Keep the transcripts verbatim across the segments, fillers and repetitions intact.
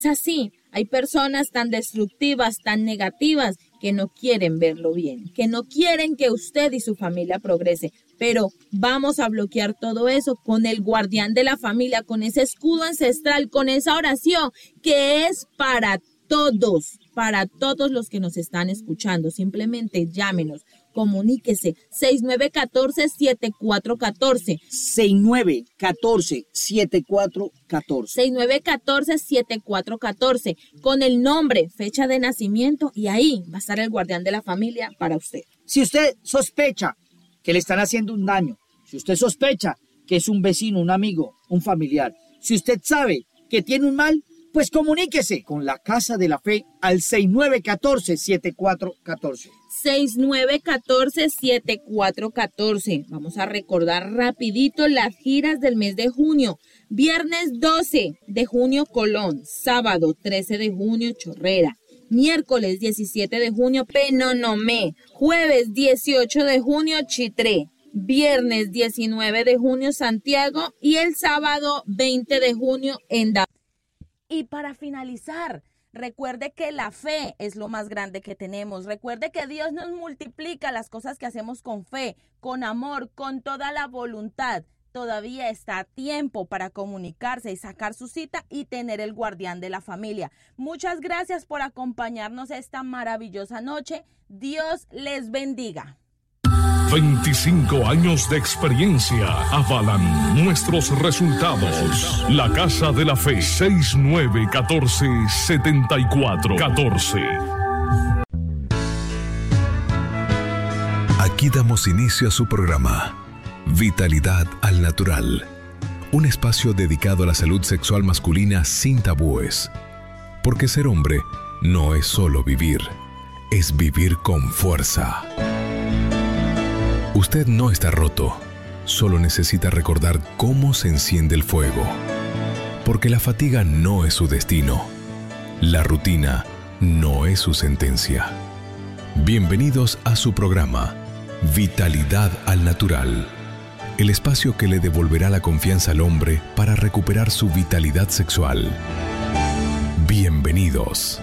Es así, hay personas tan destructivas, tan negativas, que no quieren verlo bien, que no quieren que usted y su familia progrese. Pero vamos a bloquear todo eso con el guardián de la familia, con ese escudo ancestral, con esa oración que es para todos, para todos los que nos están escuchando. Simplemente llámenos, comuníquese, seis nueve uno cuatro, siete cuatro uno cuatro. seis nueve uno cuatro, siete cuatro uno cuatro. seis nueve uno cuatro, siete cuatro uno cuatro, con el nombre, fecha de nacimiento, y ahí va a estar el guardián de la familia para usted. Si usted sospecha que le están haciendo un daño, si usted sospecha que es un vecino, un amigo, un familiar, si usted sabe que tiene un mal, pues comuníquese con la Casa de la Fe al seis nueve uno cuatro, siete cuatro uno cuatro. seis nueve uno cuatro, siete cuatro uno cuatro. Vamos a recordar rapidito las giras del mes de junio. Viernes doce de junio, Colón. Sábado trece de junio, Chorrera. Miércoles diecisiete de junio, Penonomé. Jueves dieciocho de junio, Chitré. Viernes diecinueve de junio, Santiago. Y el sábado veinte de junio, Enda. Y para finalizar, recuerde que la fe es lo más grande que tenemos. Recuerde que Dios nos multiplica las cosas que hacemos con fe, con amor, con toda la voluntad. Todavía está a tiempo para comunicarse y sacar su cita y tener el guardián de la familia. Muchas gracias por acompañarnos esta maravillosa noche. Dios les bendiga. veinticinco años de experiencia avalan nuestros resultados. La Casa de la Fe, seis nueve uno cuatro, siete cuatro uno cuatro. Aquí damos inicio a su programa, Vitalidad al Natural. Un espacio dedicado a la salud sexual masculina sin tabúes. Porque ser hombre no es solo vivir, es vivir con fuerza. Usted no está roto, solo necesita recordar cómo se enciende el fuego. Porque la fatiga no es su destino, la rutina no es su sentencia. Bienvenidos a su programa, Vitalidad al Natural. El espacio que le devolverá la confianza al hombre para recuperar su vitalidad sexual. Bienvenidos.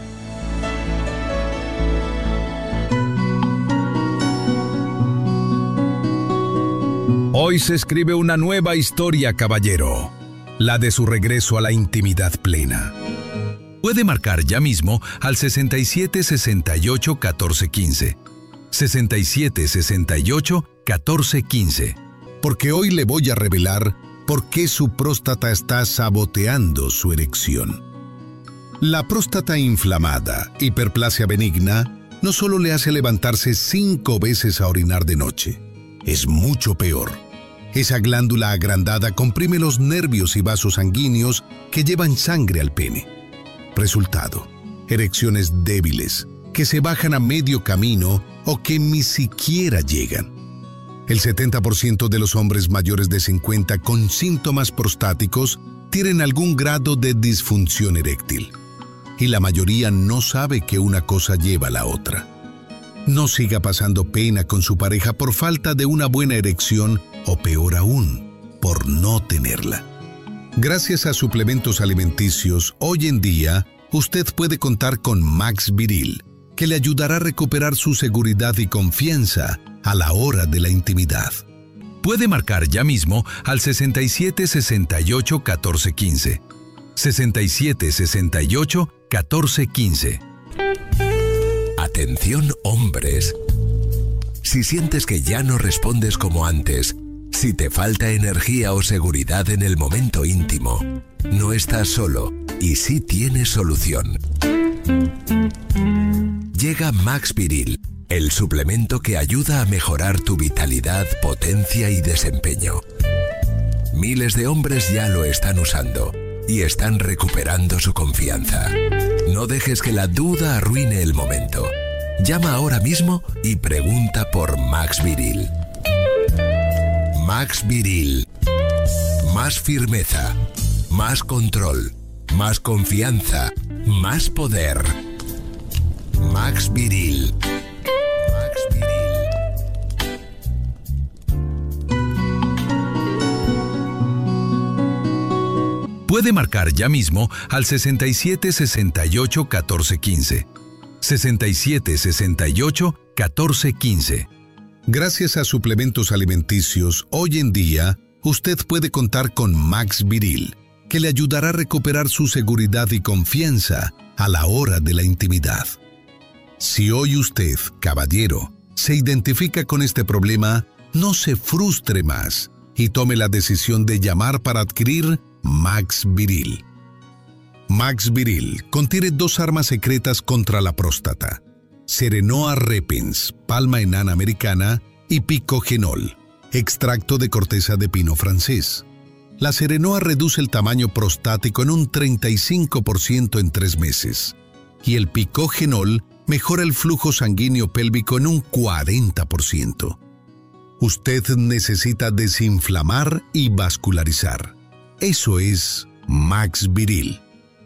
Hoy se escribe una nueva historia, caballero, la de su regreso a la intimidad plena. Puede marcar ya mismo al sesenta y siete, sesenta y ocho, catorce, quince. sesenta y siete, sesenta y ocho, catorce, quince. Porque hoy le voy a revelar por qué su próstata está saboteando su erección. La próstata inflamada, hiperplasia benigna, no solo le hace levantarse cinco veces a orinar de noche, es mucho peor. Esa glándula agrandada comprime los nervios y vasos sanguíneos que llevan sangre al pene. Resultado, erecciones débiles, que se bajan a medio camino o que ni siquiera llegan. El setenta por ciento de los hombres mayores de cincuenta con síntomas prostáticos tienen algún grado de disfunción eréctil. Y la mayoría no sabe que una cosa lleva a la otra. No siga pasando pena con su pareja por falta de una buena erección o peor aún, por no tenerla. Gracias a suplementos alimenticios, hoy en día, usted puede contar con Max Viril, que le ayudará a recuperar su seguridad y confianza a la hora de la intimidad. Puede marcar ya mismo al sesenta y siete, sesenta y ocho, catorce, quince. sesenta y siete, sesenta y ocho, catorce, quince. Atención, hombres. Si sientes que ya no respondes como antes, si te falta energía o seguridad en el momento íntimo, no estás solo y sí tienes solución. Llega Max Viril, el suplemento que ayuda a mejorar tu vitalidad, potencia y desempeño. Miles de hombres ya lo están usando y están recuperando su confianza. No dejes que la duda arruine el momento. Llama ahora mismo y pregunta por Max Viril. Max Viril. Más firmeza, más control, más confianza, más poder. Max Viril. Max Viril. Puede marcar ya mismo al sesenta y siete, sesenta y ocho, catorce, quince. sesenta y siete, sesenta y ocho, catorce, quince. Gracias a suplementos alimenticios, hoy en día, usted puede contar con Max Viril, que le ayudará a recuperar su seguridad y confianza a la hora de la intimidad. Si hoy usted, caballero, se identifica con este problema, no se frustre más y tome la decisión de llamar para adquirir Max Viril. Max Viril contiene dos armas secretas contra la próstata: Serenoa repens, palma enana americana, y picogenol, extracto de corteza de pino francés. La Serenoa reduce el tamaño prostático en un treinta y cinco por ciento en tres meses, y el picogenol mejora el flujo sanguíneo pélvico en un cuarenta por ciento. Usted necesita desinflamar y vascularizar. Eso es Max Viril.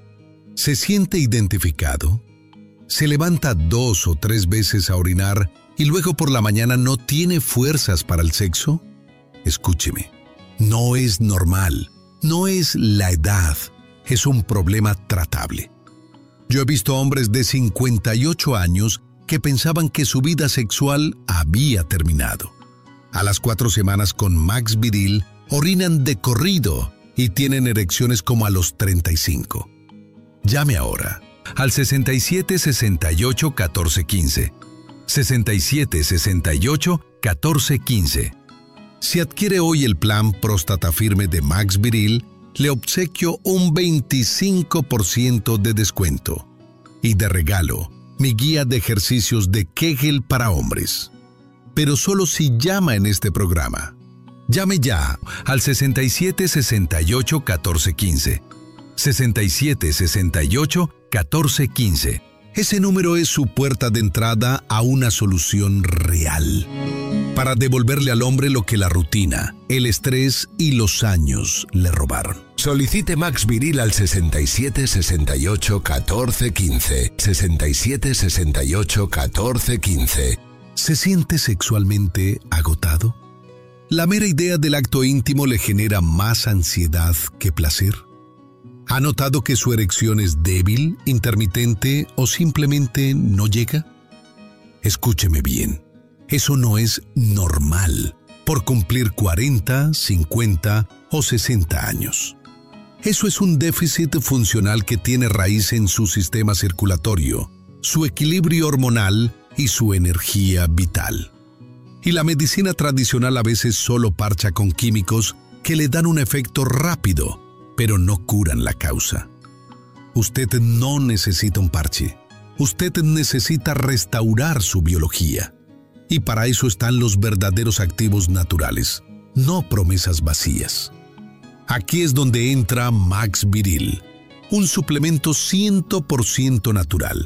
¿Se siente identificado? ¿Se levanta dos o tres veces a orinar y luego por la mañana no tiene fuerzas para el sexo? Escúcheme, no es normal, no es la edad, es un problema tratable. Yo he visto hombres de cincuenta y ocho años que pensaban que su vida sexual había terminado. A las cuatro semanas con Max Viril, orinan de corrido y tienen erecciones como a los treinta y cinco. Llame ahora al sesenta y siete, sesenta y ocho, catorce, quince. sesenta y siete, sesenta y ocho, catorce, quince. Si adquiere hoy el plan Próstata Firme de Max Viril, le obsequio un veinticinco por ciento de descuento. Y de regalo, mi guía de ejercicios de Kegel para hombres. Pero solo si llama en este programa. Llame ya al sesenta y siete, sesenta y ocho, catorce, quince. sesenta y siete, sesenta y ocho, catorce, quince. Ese número es su puerta de entrada a una solución real. Para devolverle al hombre lo que la rutina, el estrés y los años le robaron. Solicite Max Viril al sesenta y siete, sesenta y ocho, catorce, quince. sesenta y siete, sesenta y ocho, catorce, quince. ¿Se siente sexualmente agotado? ¿La mera idea del acto íntimo le genera más ansiedad que placer? ¿Ha notado que su erección es débil, intermitente o simplemente no llega? Escúcheme bien, eso no es normal por cumplir cuarenta, cincuenta o sesenta años. Eso es un déficit funcional que tiene raíz en su sistema circulatorio, su equilibrio hormonal y su energía vital. Y la medicina tradicional a veces solo parcha con químicos que le dan un efecto rápido, pero no curan la causa. Usted no necesita un parche. Usted necesita restaurar su biología. Y para eso están los verdaderos activos naturales, no promesas vacías. Aquí es donde entra Max Viril, un suplemento cien por ciento natural.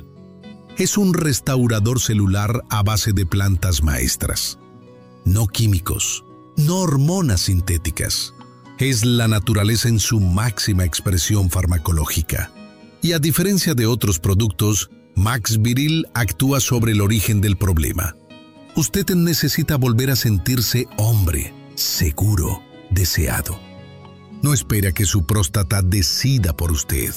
Es un restaurador celular a base de plantas maestras. No químicos, no hormonas sintéticas. Es la naturaleza en su máxima expresión farmacológica. Y a diferencia de otros productos, Max Viril actúa sobre el origen del problema. Usted necesita volver a sentirse hombre, seguro, deseado. No espere a que su próstata decida por usted.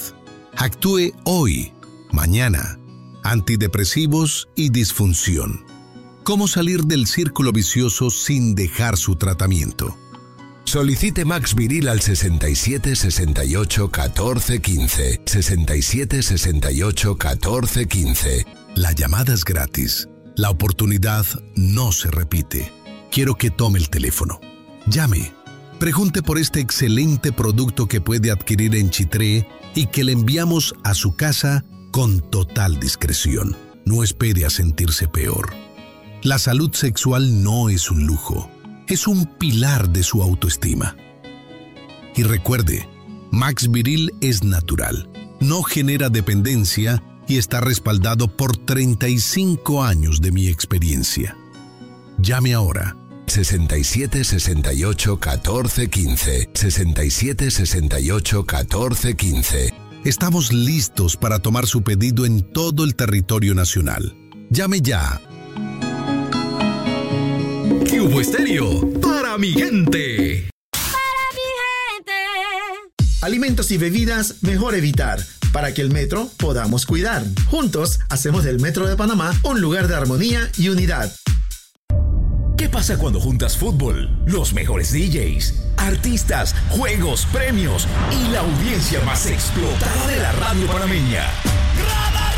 Actúe hoy, mañana. Antidepresivos y disfunción. ¿Cómo salir del círculo vicioso sin dejar su tratamiento? Solicite Max Viril al sesenta y siete, sesenta y ocho, catorce, quince. sesenta y siete, sesenta y ocho, catorce, quince. La llamada es gratis. La oportunidad no se repite. Quiero que tome el teléfono. Llame. Pregunte por este excelente producto que puede adquirir en Chitré y que le enviamos a su casa con total discreción. No espere a sentirse peor. La salud sexual no es un lujo, es un pilar de su autoestima. Y recuerde, Max Viril es natural, no genera dependencia y está respaldado por treinta y cinco años de mi experiencia. Llame ahora. sesenta y siete, sesenta y ocho, catorce, quince. sesenta y siete, sesenta y ocho, catorce, quince. Estamos listos para tomar su pedido en todo el territorio nacional. Llame ya. Cubo Estéreo, para mi gente. Para mi gente. Alimentos y bebidas mejor evitar, para que el metro podamos cuidar. Juntos hacemos del Metro de Panamá un lugar de armonía y unidad. ¿Qué pasa cuando juntas fútbol, los mejores D Js, artistas, juegos, premios y la audiencia más explotada de la radio panameña? ¡Grada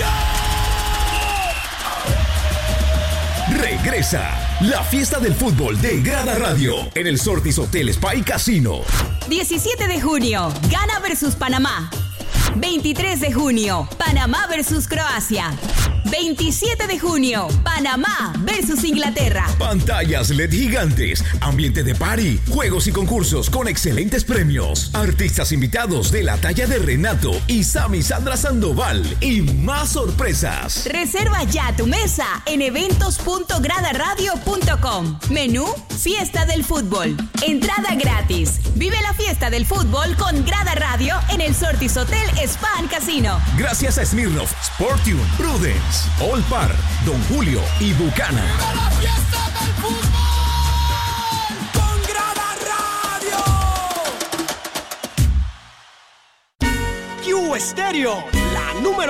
Radio! Regresa la fiesta del fútbol de Grada Radio en el Sortis Hotel Spa y Casino. diecisiete de junio, Ghana versus Panamá. veintitrés de junio, Panamá versus Croacia. veintisiete de junio, Panamá versus Inglaterra. Pantallas L E D gigantes, ambiente de party, juegos y concursos con excelentes premios, artistas invitados de la talla de Renato y Sammy Sandra Sandoval y más sorpresas. Reserva ya tu mesa en eventos punto grada radio punto com. Menú, fiesta del fútbol. Entrada gratis. Vive la fiesta del fútbol con Grada Radio en el Sortis Hotel Spa and Casino. Gracias a Smirnoff, Sportune, Prudence, All Par, Don Julio y Bucana. ¡Viva la fiesta del fútbol con Grada Radio! Q Estéreo, la número